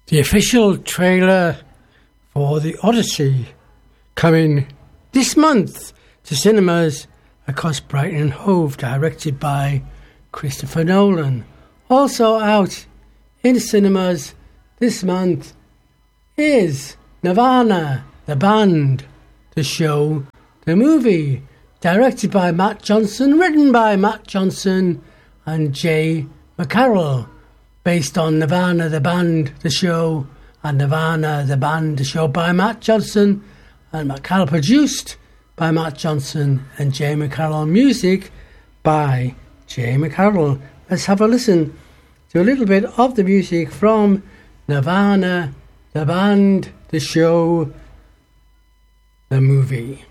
The official trailer for The Odyssey coming this month to cinemas across Brighton and Hove, directed by Christopher Nolan. Also out in cinemas this month is Nirvana, the band, the show, the movie, directed by Matt Johnson, written by Matt Johnson and Jay McCarroll, based on Nirvana, the band, the show, and Nirvana, the band, the show by Matt Johnson and McCarroll, produced by Matt Johnson and Jay McCarroll, music by Jay McCarroll. Let's have a listen to a little bit of the music from Nirvana, the band, the show, the movie.